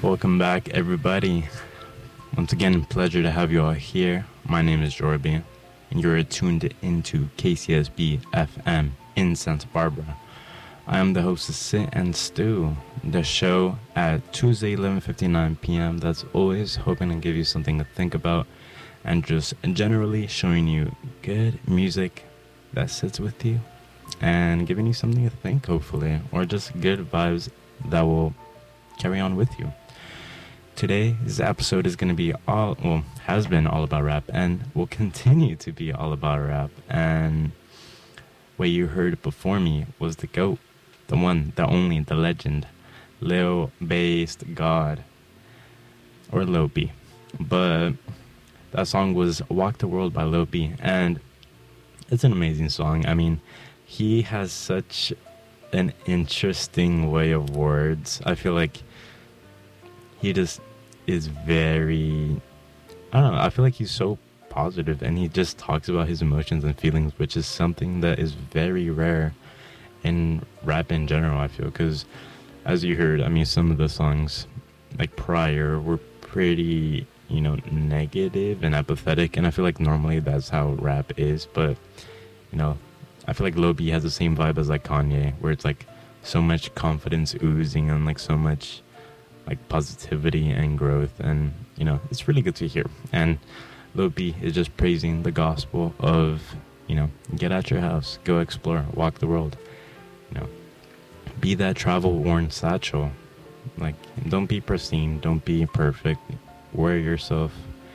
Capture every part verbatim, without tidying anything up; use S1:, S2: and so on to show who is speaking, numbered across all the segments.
S1: Welcome back, everybody. Once again, pleasure to have you all here. My name is Jorby, and you're tuned into K C S B F M in Santa Barbara. I am the host of Sit and Stew, the show at Tuesday, eleven fifty-nine p.m. That's always hoping to give you something to think about and just generally showing you good music that sits with you and giving you something to think, hopefully, or just good vibes that will carry on with you. Today's episode is going to be all, well, has been all about rap and will continue to be all about rap. And what you heard before me was the GOAT, the one, the only, the legend, Lil Based God, or Lil B. But that song was Walk the World by Lil B, and it's an amazing song. I mean, he has such an interesting way of words. I feel like he just is very, I don't know, I feel like he's so positive and he just talks about his emotions and feelings, which is something that is very rare in rap in general, I feel, because as you heard, I mean, some of the songs like prior were pretty, you know, negative and apathetic, and I feel like normally that's how rap is, but, you know, I feel like Lil B has the same vibe as like Kanye, where it's like so much confidence oozing and like so much like positivity and growth, and you know, it's really good to hear. And Lil B is just praising the gospel of, you know, get out your house, go explore, walk the world, you know, be that travel worn satchel. Like, don't be pristine, don't be perfect, wear yourself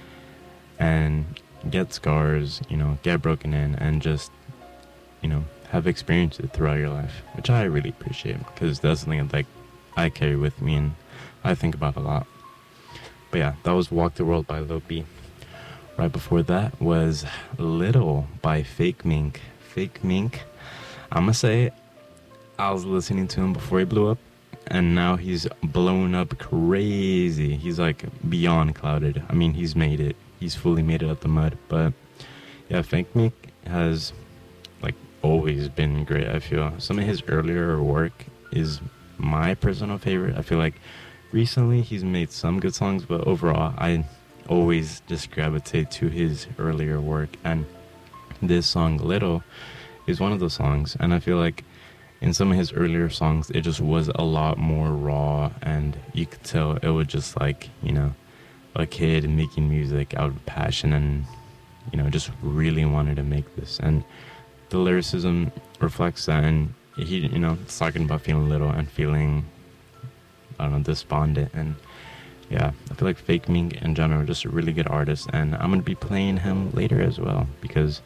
S1: and get scars, you know, get broken in, and just, you know, have experienced it throughout your life, which I really appreciate, because that's something that, like, I carry with me and I think about a lot. But yeah, that was Walk the World by Lil B. Right before that was Little by Fake Mink. Fake Mink, I'm gonna say, I was listening to him before he blew up, and now he's blown up crazy. He's like beyond clouded. I mean, he's made it. He's fully made it out the mud. But yeah, Fake Mink has like always been great, I feel. Some of his earlier work is my personal favorite. I feel like recently he's made some good songs, but overall I always just gravitate to his earlier work, and this song Little is one of those songs. And I feel like in some of his earlier songs it just was a lot more raw, and you could tell it was just like, you know, a kid making music out of passion, and you know, just really wanted to make this, and the lyricism reflects that. And he, you know, it's talking about feeling little and feeling, I don't know, despondent. And yeah, I feel like Fake Mink in general just a really good artist, and I'm gonna be playing him later as well, because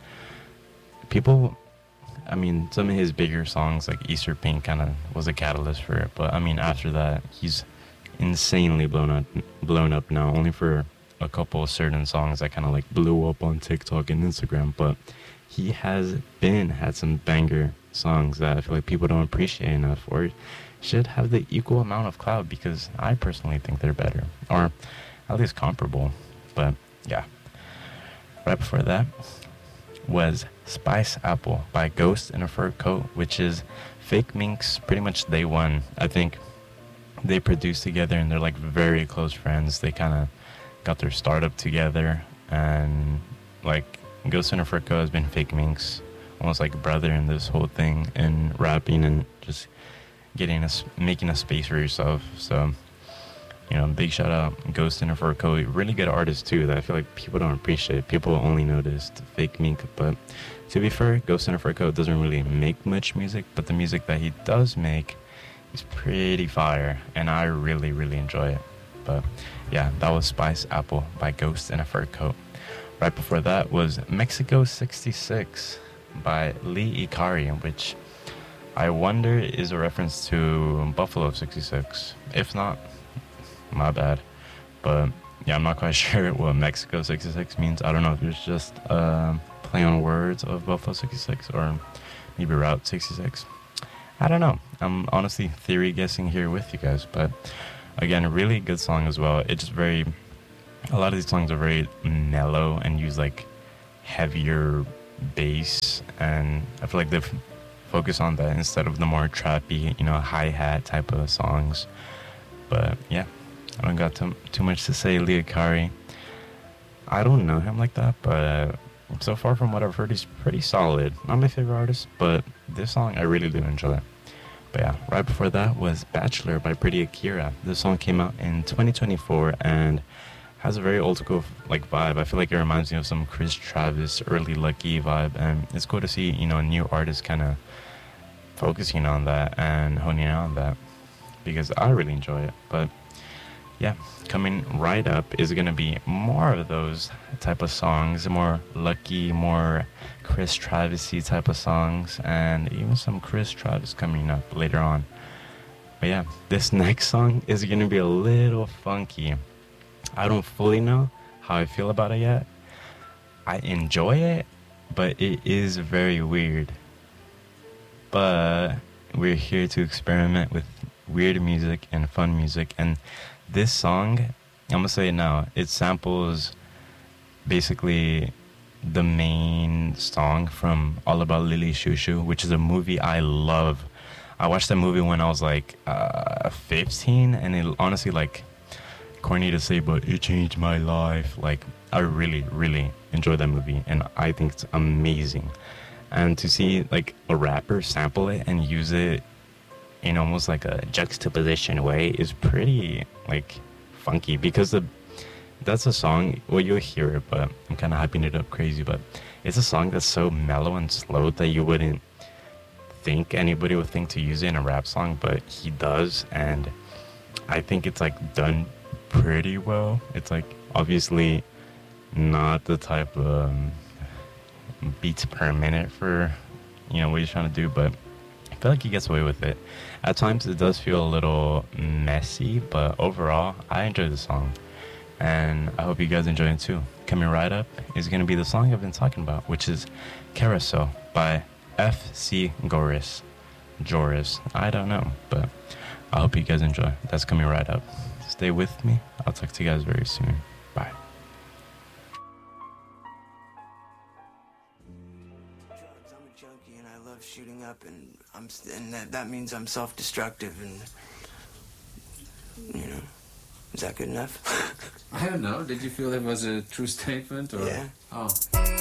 S1: people, I mean, some of his bigger songs like Easter Pink kind of was a catalyst for it, but I mean, after that he's insanely blown up blown up now, only for a couple of certain songs that kind of like blew up on TikTok and Instagram. But he has been had some banger songs that I feel like people don't appreciate enough, or should have the equal amount of clout, because I personally think they're better, or at least comparable. But yeah, right before that was Spice Apple by Ghost in a Fur Coat, which is Fake Mink's pretty much day one. I think they produced together and they're like very close friends. They kind of got their startup together, and like Ghost in a Fur Coat has been Fake Mink's almost like brother in this whole thing, and rapping and just getting us making a space for yourself. So, you know, big shout out Ghost in a Fur Coat. Really good artist too that I feel like people don't appreciate. People only noticed Fake Mink, but to be fair, Ghost in a Fur Coat doesn't really make much music, but the music that he does make is pretty fire, and I really really enjoy it. But yeah, that was Spice Apple by Ghost in a Fur Coat. Right before that was Mexico sixty-six by Lee Ikari, which I wonder is a reference to Buffalo sixty-six. If not, my bad. But yeah, I'm not quite sure what Mexico sixty-six means. I don't know if it's just a play on words of Buffalo sixty-six, or maybe Route sixty-six. I don't know. I'm honestly theory guessing here with you guys. But again, a really good song as well. It's just very, a lot of these songs are very mellow and use like heavier bass, and I feel like they've focused on that instead of the more trappy, you know, hi-hat type of songs. But yeah, I don't got too, too much to say. Leokari, I don't know him like that, but uh, so far from what I've heard, he's pretty solid. Not my favorite artist, but this song I really do enjoy. But yeah, right before that was Bachelor by Pretty Akira. This song came out in twenty twenty-four and has a very old school like vibe. I feel like it reminds me of some Chris Travis, early Lucky vibe, and it's cool to see, you know, a new artist kind of focusing on that and honing out on that, because I really enjoy it. But yeah, coming right up is going to be more of those type of songs, more Lucky, more Chris Travis-y type of songs, and even some Chris Travis coming up later on. But yeah, this next song is going to be a little funky. I don't fully know how I feel about it yet. I enjoy it, but it is very weird. But we're here to experiment with weird music and fun music, and this song, I'm gonna say it now, it samples basically the main song from All About Lily Shoo Shoo, which is a movie I love. I watched that movie when I was like uh, fifteen, and it honestly, like, corny to say, but it changed my life. Like, I really, really enjoyed that movie, and I think it's amazing. And to see like a rapper sample it and use it in almost like a juxtaposition way is pretty like funky, because the that's a song, well, you'll hear it, but I'm kind of hyping it up crazy, but it's a song that's so mellow and slow that you wouldn't think anybody would think to use it in a rap song, but he does, and I think it's like done pretty well. It's like obviously not the type of um, beats per minute for, you know, what he's trying to do, but I feel like he gets away with it. At times it does feel a little messy, but overall I enjoy the song, and I hope you guys enjoy it too. Coming right up is going to be the song I've been talking about, which is Carousel by F C Goris. Joris, I don't know, but I hope you guys enjoy. That's coming right up. Stay with me. I'll talk to you guys very soon. Bye.
S2: I'm a junkie and I love shooting up, and I'm and that, that means I'm self-destructive, and you know, is that good enough?
S3: I don't know. Did you feel it was a true statement, or?
S2: Yeah.
S3: Oh.